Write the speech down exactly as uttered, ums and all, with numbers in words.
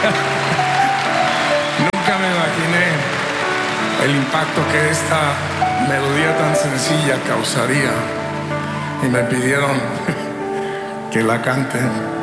Nunca me imaginé el impacto que esta melodía tan sencilla causaría. Y me pidieron que la cante.